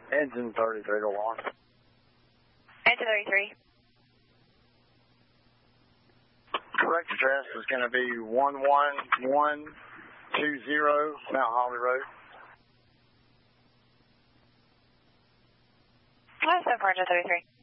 Engine 33 to launch. Engine 33. Correct address is going to be 11120 Mount Holly Road. That's so far, Engine 33.